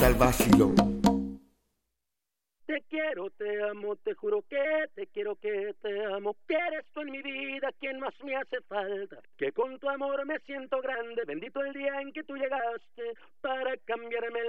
gusta el vacilón. Te quiero, te amo, te juro que te quiero, que te amo, que eres tú en mi vida quien más me hace falta, que con tu amor me siento grande, bendito el día en que tú llegaste para cambiarme